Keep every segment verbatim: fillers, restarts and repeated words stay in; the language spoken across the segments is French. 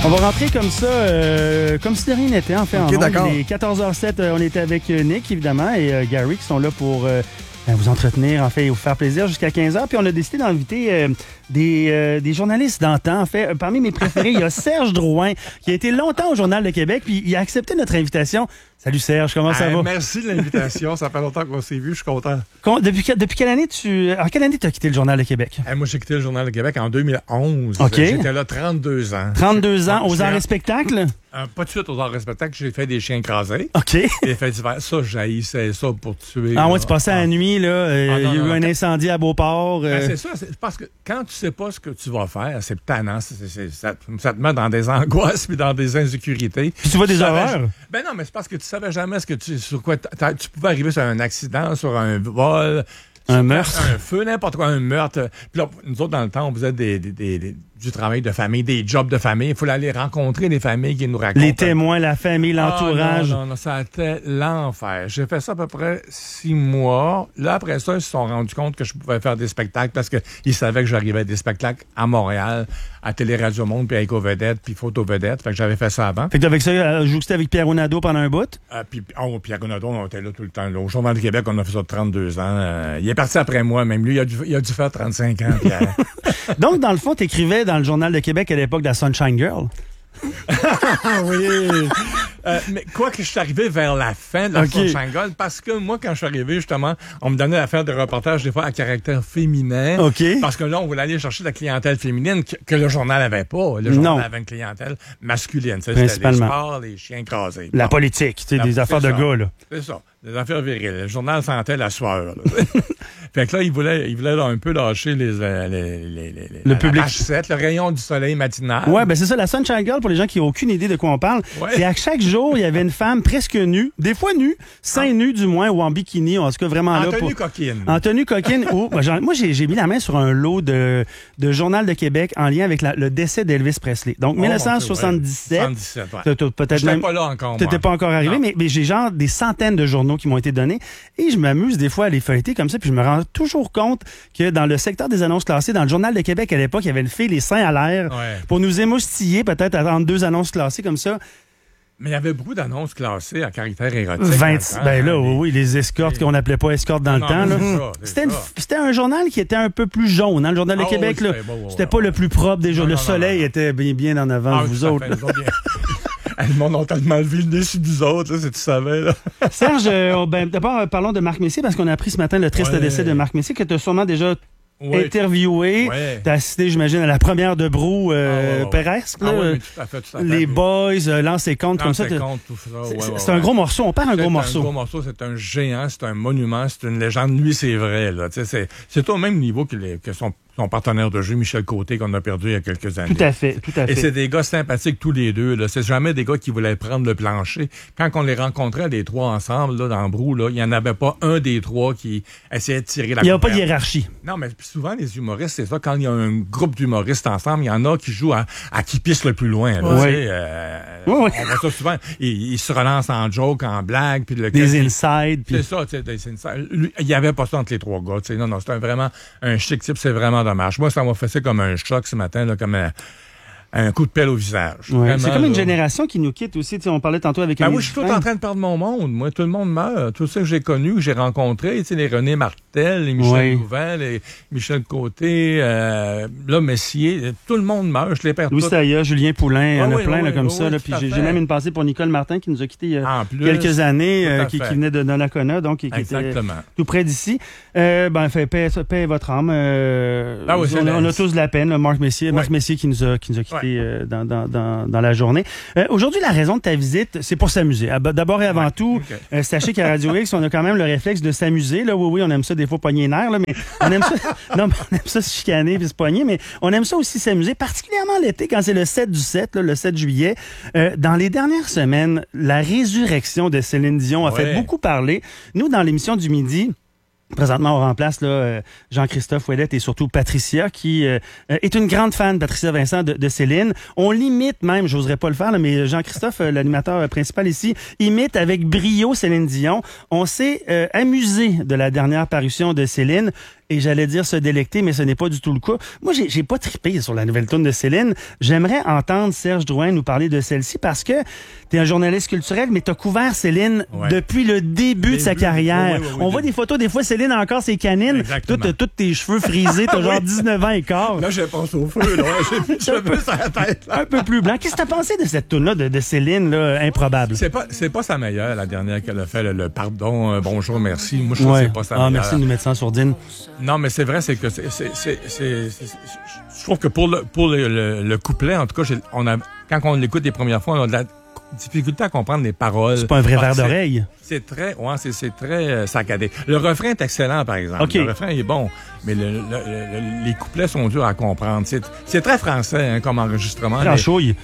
On va rentrer comme ça, euh, comme si de rien n'était, en fait. Okay, en d'accord. Il est quatorze heures zéro sept, euh, on était avec euh, Nick, évidemment, et euh, Gary, qui sont là pour euh, ben, vous entretenir, en fait, et vous faire plaisir jusqu'à quinze heures. Puis on a décidé d'inviter euh, des, euh, des journalistes d'antan, en fait. Parmi mes préférés, il y a Serge Drouin, qui a été longtemps au Journal de Québec, puis il a accepté notre invitation. Salut Serge, comment ça Ah, va? Merci de l'invitation. Ça fait longtemps qu'on s'est vu. Je suis content. Con- Depuis, que- depuis quelle année tu... En quelle année tu as quitté le Journal de Québec? Eh, moi, j'ai quitté le Journal de Québec en deux mille onze. OK. J'étais là trente-deux ans. trente-deux ans, Ah, aux je arts suis et spectacles? Euh, pas de suite aux arts et spectacles. J'ai fait des chiens écrasés. OK. Des faits divers. Ça, j'haïssais ça pour tuer. Ah ouais, là. tu passais à la nuit, là. euh, Ah, non, il y a non, eu non, un quand- incendie à Beauport. euh, Ben, c'est ça, c'est parce que quand tu sais pas ce que tu vas faire, c'est tannant, c'est, c'est, c'est- ça, ça te met dans des angoisses puis dans des insécurités. Puis tu vois des savais- horreurs? Ben non, mais c'est parce que tu savais jamais ce que tu, sur quoi t'a- tu pouvais arriver sur un accident, sur un vol, Un sur meurtre. un feu, n'importe quoi, un meurtre. Puis là, nous autres, dans le temps, on faisait des, des, des- des- du travail de famille, des jobs de famille. Il fallait aller rencontrer les familles qui nous racontent. Les témoins, la famille, l'entourage. Ah, non, non, non, ça a été l'enfer. J'ai fait ça à peu près six mois. Là, après ça, ils se sont rendus compte que je pouvais faire des spectacles parce qu'ils savaient que j'arrivais à des spectacles à Montréal, à Télé-Radio Monde, puis à Éco-Vedette, puis Photo-Vedette. Fait que j'avais fait ça avant. Fait que avec ça, euh, jouxtais avec Pierre Nadeau pendant un bout. Euh, puis, oh, Pierre Gonadon, on était là tout le temps. Là. Au Journal du Québec, on a fait ça trente-deux ans. Euh, il est parti après moi, même lui. Il a dû, il a dû faire trente-cinq ans, Pierre. Donc, dans le fond, t'écrivais dans le Journal de Québec à l'époque de la Sunshine Girl. Ah oui! Euh, mais quoi que je suis arrivé vers la fin de la OK. Sunshine Girl, parce que moi, quand je suis arrivé, justement, on me donnait à faire des reportages, des fois, à caractère féminin. OK. Parce que là, on voulait aller chercher la clientèle féminine que, que le journal avait pas. Le journal Non. avait une clientèle masculine. Tu sais, c'était les Principalement. sports, les chiens écrasés. La Bon. politique, tu sais, La- des affaires de c'est ça. gars, là. C'est ça, des affaires viriles. Le journal sentait la sueur. là. Fait que là, il voulait, il voulait là, un peu lâcher les, euh, les, les, les, Le la, public. la H sept, le rayon du soleil matinal. Ouais, ben c'est ça, la Sunshine Girl, pour les gens qui n'ont aucune idée de quoi on parle, Ouais. c'est à chaque jour, il y avait une femme presque nue, des fois nue, seins nus du moins, ou en bikini, en tout cas vraiment en là. tenue pour... coquine. En tenue coquine. ou- moi, j'en- moi, j'ai j'ai mis la main sur un lot de, de Journal de Québec en lien avec la- le décès d'Elvis Presley. Donc, Oh, mille neuf cent soixante-dix-sept. soixante-dix-sept, ouais. t'as- t'as peut-être J'étais même... pas là encore, T'étais moi. pas encore arrivé, Non. mais, mais j'ai genre des centaines de journaux qui m'ont été donnés et je m'amuse des fois à les feuilleter comme ça, puis je me rends toujours compte que dans le secteur des annonces classées, dans le Journal de Québec à l'époque, il y avait une fille les seins à l'air Ouais. pour nous émoustiller peut-être entre deux annonces classées comme ça. Mais il y avait beaucoup d'annonces classées à caractère érotique. vingt, dans le temps, ben là, hein, oui, oui, les escortes qu'on n'appelait pas escortes dans Non, le temps. mais Là. c'est ça, c'est C'était, une- ça. c'était un journal qui était un peu plus jaune, hein, le Journal de Ah Québec. oui, là. c'était- bon, bon, C'était bon, pas bon. le plus propre des jours. Non, Le non, non, soleil non, non. était bien, bien en avant Ah, de vous tout à autres. fait, nous autres, bien. Le monde a tellement levé le nez sur nous autres, là, si tu savais. Là. Serge, euh, ben, d'abord, euh, parlons de Marc Messier, parce qu'on a appris ce matin le triste Ouais. décès de Marc Messier, que tu as sûrement déjà Ouais. interviewé. Ouais. Tu as assisté, j'imagine, à la première de Brou euh, Ah, ouais, ouais. Peresque, Ah là. oui, mais tout à fait, tout à fait. Les boys, euh, Lance et Compte, comme ça. Lance et t'as- Compte, tout ça, C'est, ouais, c'est- ouais, c'est un ouais. gros morceau. On perd un C'est gros un morceau. gros morceau, c'est un géant, c'est un monument, c'est une légende. Lui, c'est vrai. Là. Tu sais, C'est, c'est au même niveau que, les, que son, son partenaire de jeu, Michel Côté, qu'on a perdu il y a quelques années. Tout à fait, tout à Et fait. c'est des gars sympathiques tous les deux. Là. C'est jamais des gars qui voulaient prendre le plancher. Quand on les rencontrait, les trois ensemble, là, dans Brou, là, il n'y en avait pas un des trois qui essayait de tirer la Il n'y a pas de couverture. hiérarchie. Non, mais souvent, les humoristes, c'est ça. Quand il y a un groupe d'humoristes ensemble, il y en a qui jouent à, à qui pisse le plus loin. Là, Ouais. tu sais, euh, Ouais, ouais. On voit ça souvent. Ils, ils se relancent en joke, en blague. Puis le Des il- insides. puis- C'est ça, tu sais, des insides. Lui, il n'y avait pas ça entre les trois gars. tu sais. Non, non, c'est un, vraiment un chic type. C'est vraiment dommage. Moi, ça m'a fait ça comme un choc ce matin, là, comme un, un coup de pelle au visage. Ouais. Vraiment, C'est comme une là. génération qui nous quitte aussi. Tu sais, on parlait tantôt avec Ben un moi, je suis tout en train de perdre mon monde. Moi, tout le monde meurt. Tout ça que j'ai connu, que j'ai rencontré, tu sais, les René Martel, les Michel Oui. Louvain, les Michel Côté, euh, là, Messier, tout le monde meurt. Je les perds Louis tous. Saillat, Julien Poulain, il y en Ah a oui, plein oui, là, comme oui, ça. oui, là. tout Puis à j'ai, fait. j'ai même une pensée pour Nicole Martin qui nous a quittés il y a En plus, quelques années, tout à euh, qui, fait. qui venait de Donnacona, donc qui, qui était Exactement. tout près d'ici. Euh, ben, fait, paix, paix votre âme. Euh, Ah oui, c'est on, a, la- on a tous de la peine. Là, Marc Messier, Ouais. Marc Messier qui nous a, qui nous a quittés euh, dans, dans, dans, dans la journée. Euh, aujourd'hui, la raison de ta visite, c'est pour s'amuser. Ah, bah, D'abord et avant Ouais, tout, ok. euh, sachez qu'à Radio X, on a quand même le réflexe de s'amuser. Là, oui, oui, on aime ça des fois pogner les nerfs, là, mais on aime ça. Non, mais on aime ça se chicaner puis se pogner, mais on aime ça aussi s'amuser, particulièrement l'été quand c'est le sept du sept, là, le sept juillet. Euh, dans les dernières semaines, la résurrection de Céline Dion a Ouais. fait beaucoup parler. Nous, dans l'émission du midi, présentement, on remplace là, euh, Jean-Christophe Ouellette et surtout Patricia, qui euh, euh, est une grande fan, Patricia Vincent, de, de Céline. On l'imite même, j'oserais pas le faire, là, mais Jean-Christophe, euh, l'animateur euh, principal ici, imite avec brio Céline Dion. On s'est euh, amusé de la dernière parution de Céline. et j'allais dire se délecter, mais ce n'est pas du tout le cas. Moi, j'ai, j'ai pas trippé sur la nouvelle tourne de Céline. J'aimerais entendre Serge Drouin nous parler de celle-ci parce que tu es un journaliste culturel, mais tu as couvert Céline ouais. depuis le début, début de sa carrière. Oui, oui, oui, On oui, voit oui. des photos, des fois, Céline a encore ses canines. Toi, tu as tous tes cheveux frisés, tu as genre dix-neuf ans et quart. Là, je pense au feu, là. J'ai plus cheveux sur la tête. Là. Un peu plus blanc. Qu'est-ce que tu as pensé de cette tourne-là de, de Céline, là, improbable? C'est pas, c'est pas sa meilleure, la dernière qu'elle a fait, le, le pardon, euh, bonjour, merci. Moi, je trouve ouais. que c'est pas sa ah, meilleure. Merci de nous mettre ça en sourdine. Non, mais c'est vrai, c'est que c'est, c'est, c'est, c'est, c'est, c'est je trouve que pour le, pour le, le, le couplet, en tout cas, j'ai, on a, quand on l'écoute les premières fois, on a de la difficulté à comprendre les paroles. C'est pas un vrai verre d'oreille. C'est très, ouais, c'est, c'est très euh, saccadé. Le refrain est excellent, par exemple. Okay. Le refrain est bon, mais le, le, le, les couplets sont durs à comprendre. C'est, c'est très français, hein, comme enregistrement. Très chouille.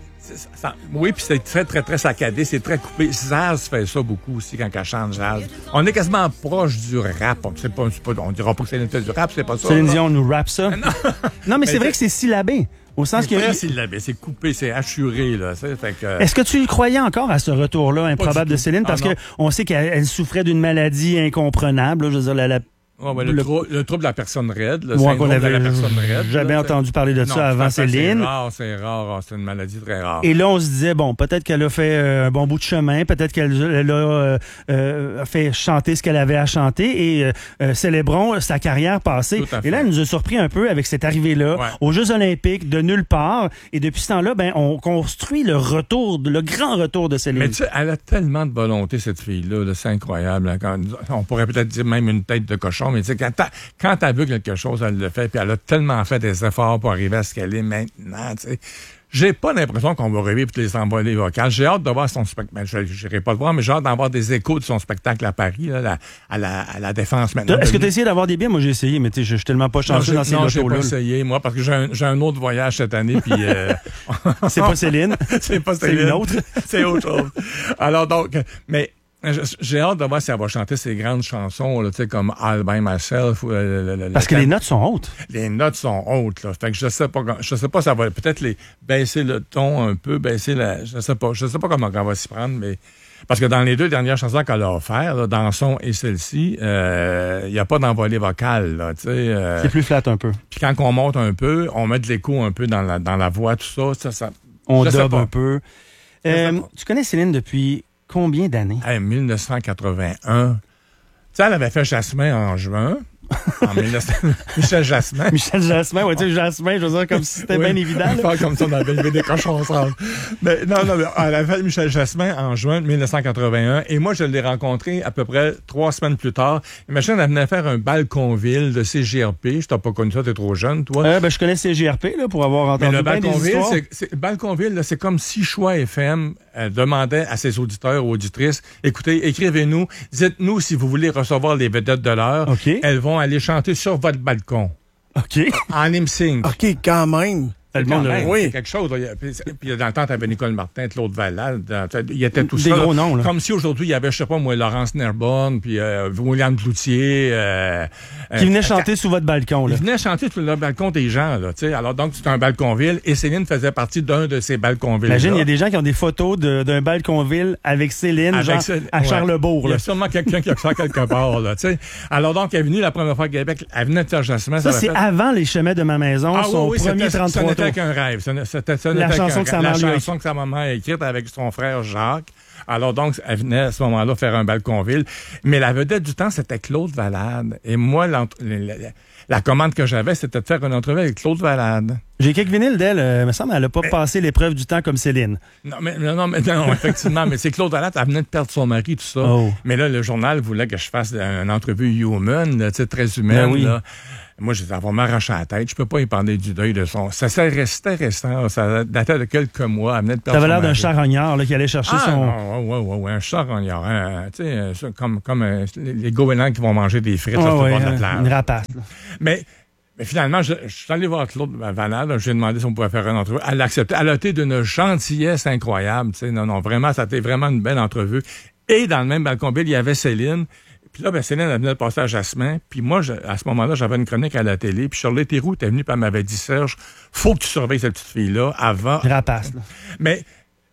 Ça, oui, puis c'est très, très, très saccadé, c'est très coupé. Zaz fait ça beaucoup aussi quand elle chante Zaz. On est quasiment proche du rap. On ne pas, pas, on dira pas que Céline fait du rap, c'est pas ça. Céline Dion nous rappe ça. Non, non mais c'est vrai que c'est syllabé. Au sens c'est que. C'est syllabé, c'est coupé, c'est assuré, là. C'est, fait que... Est-ce que tu y croyais encore à ce retour-là improbable de Céline? Parce ah, qu'on sait qu'elle souffrait d'une maladie incomprenable, là, je veux dire, la, la... Ouais, ouais, le, le, trou, le trouble de la personne raide, le ouais, syndrome avait, de la personne raide. Jamais là, entendu parler de non, ça avant Céline. C'est rare, c'est rare, c'est une maladie très rare. Et là, on se disait, bon, peut-être qu'elle a fait euh, un bon bout de chemin, peut-être qu'elle elle a euh, euh, fait chanter ce qu'elle avait à chanter et euh, célébrons sa carrière passée. Et là, elle nous a surpris un peu avec cette arrivée-là ouais. aux Jeux olympiques de nulle part. Et depuis ce temps-là, ben, on construit le retour, le grand retour de Céline. Mais tu sais, elle a tellement de volonté, cette fille-là, là, c'est incroyable. Hein, quand, on pourrait peut-être dire même une tête de cochon, mais tu sais, quand t'as Quand elle veut quelque chose, elle le fait, puis elle a tellement fait des efforts pour arriver à ce qu'elle est maintenant, tu sais. J'ai pas l'impression qu'on va revivre toutes les envolées vocales. J'ai hâte de voir son spectacle. Je n'irai pas le voir, mais j'ai hâte d'avoir des échos de son spectacle à Paris, là, la, à, la, à la Défense maintenant. Est-ce que tu as essayé d'avoir des billets? Moi, j'ai essayé, mais je suis tellement pas chanceux non, dans ces lotos-là. Non, j'ai pas essayé, moi, parce que j'ai un, j'ai un autre voyage cette année, puis... Euh... c'est pas Céline. c'est pas Céline. C'est une autre. C'est autre chose. Alors donc, mais... J'ai hâte de voir si elle va chanter ses grandes chansons, là, comme All by Myself. Ou, le, le, Parce que thème. Les notes sont hautes. Les notes sont hautes, là. Fait que je sais pas, je sais pas, ça va peut-être les baisser le ton un peu, baisser la, je sais pas, je sais pas comment on va s'y prendre, mais parce que dans les deux dernières chansons qu'elle a offertes, là, Dansons et celle-ci, il euh, y a pas d'envolée vocale, là, tu sais. Euh, c'est plus flat un peu. Puis quand on monte un peu, on met de l'écho un peu dans la, dans la voix, tout ça, ça, ça on dub un peu. Euh, tu connais Céline depuis combien d'années? Hey, dix-neuf cent quatre-vingt-un. Tu sais, elle avait fait Jasmin en juin. En mille neuf cents... Michel Jasmin. Michel Jasmin, ouais, tu sais, Jasmin, je veux dire, comme si c'était oui, bien évident. On fait comme ça, on avait levé des cochons ensemble. Mais non, non, mais elle avait fait Michel Jasmin en juin dix-neuf cent quatre-vingt-un. Et moi, je l'ai rencontré à peu près trois semaines plus tard. Imagine, elle venait faire un balconville de C G R P. Je t'ai pas connu ça, t'es trop jeune, toi. Euh, ben, je connais C G R P, là, pour avoir entendu mais le bien balconville, des histoires. c'est, c'est, balconville, là, c'est comme si Choix F M euh, demandait à ses auditeurs ou auditrices, écoutez, écrivez-nous, dites-nous si vous voulez recevoir les vedettes de l'heure. Okay. Elles vont aller chanter sur votre balcon. OK. En lip-sync. OK, quand même. C'est quand même, oui. c'est quelque chose. Là. Puis, puis dans le temps, t'avais Nicole Martin, Claude Valade. Il y était tout des ça. Des gros noms, là. Comme si aujourd'hui, il y avait, je sais pas moi, Laurence Nerbonne, puis euh, William Cloutier. Euh, qui venait euh, chanter euh, sous votre balcon, là. Il venait chanter sur le balcon des gens, là. Tu sais. Alors, donc, c'est un balconville. Et Céline faisait partie d'un de ces balconvilles. Imagine, il y a des gens qui ont des photos de, d'un balconville avec Céline, avec genre, Céline, à ouais. Charlesbourg, là. Il y a sûrement quelqu'un qui a ça quelque part, là. Tu sais. Alors, donc, elle est venue la première fois à Québec. Elle venait de faire Jasmin. Ça, ça c'est fait... avant Les Chemins de ma maison, ah, son oui, oui, premier c'était, trente-trois tours. Ça n'était qu'un rêve. C'était ça, la chanson, que sa, la mère chanson que sa maman a écrite avec son frère Jacques. Alors donc, elle venait à ce moment-là faire un balconville. Mais la vedette du temps, c'était Claude Valade. Et moi, la, la, la commande que j'avais, c'était de faire une entrevue avec Claude Valade. J'ai quelques vinyles d'elle. Euh, il me semble qu'elle n'a pas mais... passé l'épreuve du temps comme Céline. Non, mais non, mais non, effectivement. Mais c'est Claude Valade, elle venait de perdre son mari, tout ça. Oh. Mais là, le journal voulait que je fasse une entrevue human, tu sais, très humaine. Ben oui. Là. Moi, j'ai vraiment m'arraché la tête. Je peux pas y parler du deuil de son... Ça, ça restait restant. Ça datait de quelques mois. Elle venait de perdre ça avait l'air d'un charognard là, qui allait chercher ah, son... Oui, oui, oui, ouais, un charognard. Hein, tu sais, comme, comme euh, les goélands qui vont manger des frites oh, là, ouais, sur le bord de la plage. Une rapace. Là. Mais... Mais finalement, je, je suis allé voir Claude Valade, je lui ai demandé si on pouvait faire une entrevue. Elle a accepté. Elle a été d'une gentillesse incroyable. Tu sais, non, non, vraiment, ça a été vraiment une belle entrevue. Et dans le même balconville, il y avait Céline. Puis là, ben, Céline, elle venait de passer à Jasmin. Puis moi, je, à ce moment-là, j'avais une chronique à la télé. Puis Charlotte Theroux était venue, puis elle m'avait dit, Serge, faut que tu surveilles cette petite fille-là avant. Rapace, là. Mais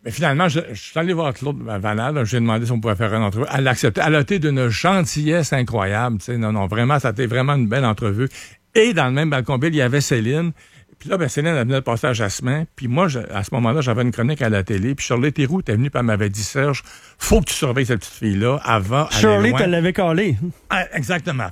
Mais finalement, je, je suis allé voir Claude Vanal, j'ai demandé si on pouvait faire une entrevue. Elle a accepté. Elle a été d'une gentillesse incroyable. Tu sais, non, non, vraiment, ça a été vraiment une belle entrevue. Et dans le même balconville, il y avait Céline. Puis là, ben, Céline, elle venait de passer à Jasmin. Puis moi, je, à ce moment-là, j'avais une chronique à la télé. Puis Shirley Theroux était venue, puis elle m'avait dit, Serge, faut que tu surveilles cette petite fille-là avant. Shirley, tu l'avais collé. Ah, exactement.